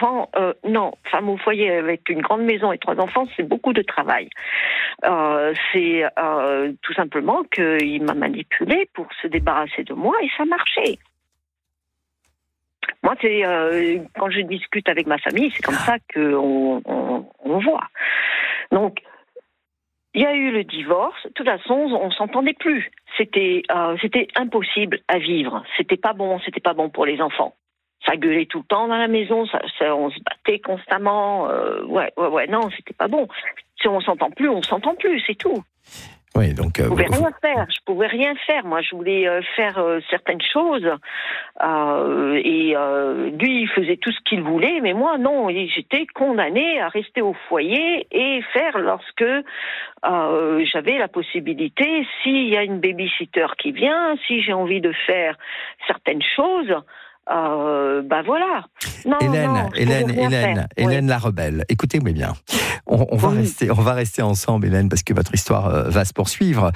enfants, non. Femme au foyer avec une grande maison et 3 enfants, c'est beaucoup de travail. C'est tout simplement qu'il m'a manipulée pour se débarrasser de moi et ça marchait. Moi, c'est quand je discute avec ma famille, c'est comme ça qu'on voit. Donc, il y a eu le divorce. De toute façon, on s'entendait plus. C'était impossible à vivre. C'était pas bon pour les enfants. Ça gueulait tout le temps dans la maison. On se battait constamment. Non, c'était pas bon. Si on s'entend plus, c'est tout. Oui, donc je pouvais rien faire. Moi, je voulais faire certaines choses. Lui, il faisait tout ce qu'il voulait, mais moi, non. J'étais condamnée à rester au foyer et faire lorsque j'avais la possibilité, s'il y a une babysitter qui vient, si j'ai envie de faire certaines choses. Voilà. Non, Hélène la rebelle. Écoutez-moi bien. On va rester ensemble, Hélène, parce que votre histoire va se poursuivre.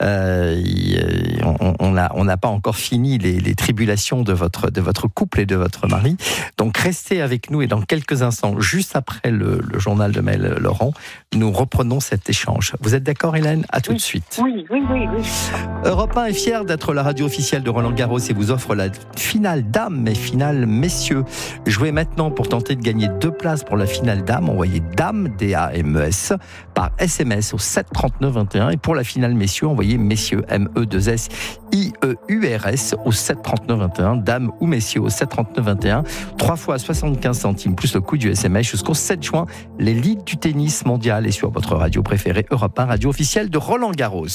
On n'a pas encore fini les tribulations de votre couple et de votre mari. Donc restez avec nous et dans quelques instants, juste après le journal de Maëlle Laurent, nous reprenons cet échange. Vous êtes d'accord, Hélène ? À tout de suite. Oui. Europe 1 est fier d'être la radio officielle de Roland Garros et vous offre la finale dames et finale messieurs. Jouez maintenant pour tenter de gagner 2 places pour la finale dames. Envoyez DAMES, D-A-M-E-S, par SMS au 7 39 21. Et pour la finale messieurs, envoyez messieurs, M-E-2-S-I-E-U-R-S au 7 39 21. Dames ou messieurs au 7 39 21. 3 fois 75 centimes plus le coût du SMS jusqu'au 7 juin. Les ligues du tennis mondial et sur votre radio préférée, Europe 1, radio officielle de Roland Garros.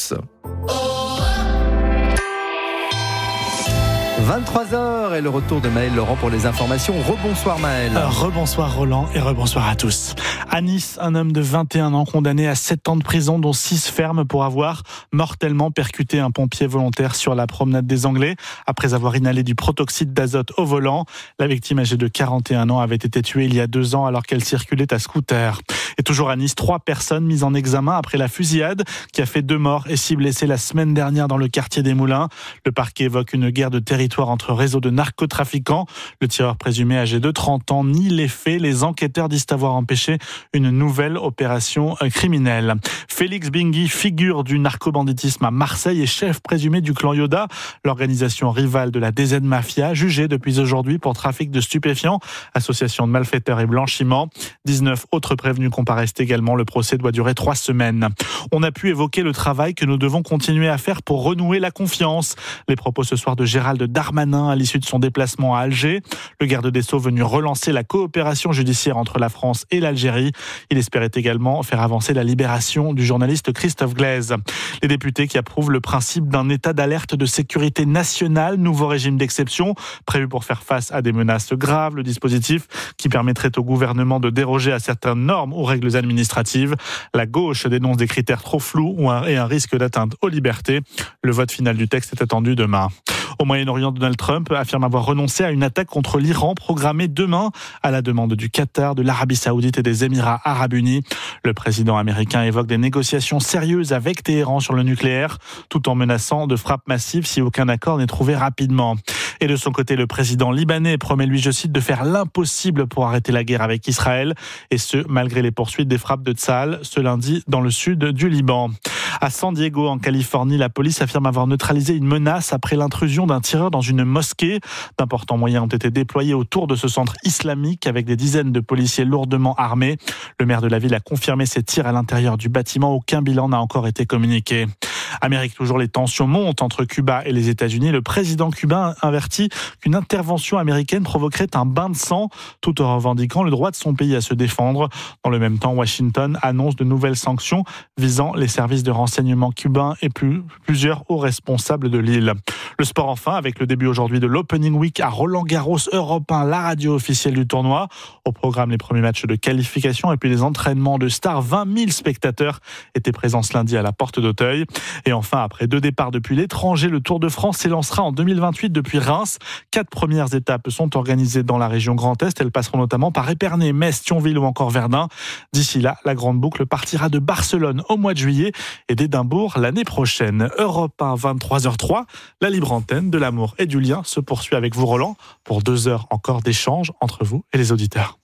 23h et le retour de Maëlle Laurent pour les informations. Rebonsoir Maëlle. Rebonsoir Roland et rebonsoir à tous. À Nice, un homme de 21 ans condamné à 7 ans de prison, dont 6 fermes pour avoir mortellement percuté un pompier volontaire sur la promenade des Anglais. Après avoir inhalé du protoxyde d'azote au volant, la victime âgée de 41 ans avait été tuée il y a 2 ans alors qu'elle circulait à scooter. Et toujours à Nice, 3 personnes mises en examen après la fusillade qui a fait 2 morts et 6 blessés la semaine dernière dans le quartier des Moulins. Le parquet évoque une guerre de territoire entre réseaux de narcotrafiquants. Le tireur présumé âgé de 30 ans nie les faits. Les enquêteurs disent avoir empêché une nouvelle opération criminelle. Félix Bingui, figure du narcobanditisme à Marseille et chef présumé du clan Yoda, l'organisation rivale de la DZ Mafia, jugé depuis aujourd'hui pour trafic de stupéfiants, association de malfaiteurs et blanchiment. 19 autres prévenus comparaissent également. Le procès doit durer 3 semaines. On a pu évoquer le travail que nous devons continuer à faire pour renouer la confiance. Les propos ce soir de Gérald Darmanin à l'issue de son déplacement à Alger. Le garde des Sceaux venu relancer la coopération judiciaire entre la France et l'Algérie. Il espérait également faire avancer la libération du journaliste Christophe Glaise. Les députés qui approuvent le principe d'un état d'alerte de sécurité nationale, nouveau régime d'exception prévu pour faire face à des menaces graves. Le dispositif qui permettrait au gouvernement de déroger à certaines normes ou règles administratives. La gauche dénonce des critères trop flous et un risque d'atteinte aux libertés. Le vote final du texte est attendu demain. Au Moyen-Orient, Donald Trump affirme avoir renoncé à une attaque contre l'Iran programmée demain à la demande du Qatar, de l'Arabie Saoudite et des Émirats Arabes Unis. Le président américain évoque des négociations sérieuses avec Téhéran sur le nucléaire, tout en menaçant de frappes massives si aucun accord n'est trouvé rapidement. Et de son côté, le président libanais promet, lui, je cite, de faire l'impossible pour arrêter la guerre avec Israël, et ce, malgré les poursuites des frappes de Tsahal ce lundi dans le sud du Liban. À San Diego, en Californie, la police affirme avoir neutralisé une menace après l'intrusion d'un tireur dans une mosquée. D'importants moyens ont été déployés autour de ce centre islamique avec des dizaines de policiers lourdement armés. Le maire de la ville a confirmé ces tirs à l'intérieur du bâtiment. Aucun bilan n'a encore été communiqué. Amérique toujours, les tensions montent entre Cuba et les États-Unis. Le président cubain avertit qu'une intervention américaine provoquerait un bain de sang, tout en revendiquant le droit de son pays à se défendre. Dans le même temps, Washington annonce de nouvelles sanctions visant les services de renseignement cubains et plusieurs hauts responsables de l'île. Le sport enfin, avec le début aujourd'hui de l'Opening Week à Roland-Garros, Europe 1, la radio officielle du tournoi. Au programme, les premiers matchs de qualification et puis des entraînements de stars. 20 000 spectateurs étaient présents ce lundi à la Porte d'Auteuil. Et enfin, après 2 départs depuis l'étranger, le Tour de France s'élancera en 2028 depuis Reims. 4 premières étapes sont organisées dans la région Grand Est. Elles passeront notamment par Épernay, Metz, Thionville ou encore Verdun. D'ici là, la grande boucle partira de Barcelone au mois de juillet et d'Édimbourg l'année prochaine. Europe 1, 23h03, la libre antenne de l'amour et du lien se poursuit avec vous, Roland, pour 2 heures encore d'échange entre vous et les auditeurs.